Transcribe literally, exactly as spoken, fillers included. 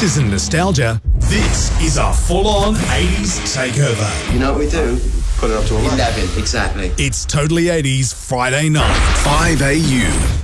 This isn't nostalgia. This is a full-on eighties takeover. You know what we do? Put it up to eleven. eleven, exactly. It's Totally eighties Friday night. five A U.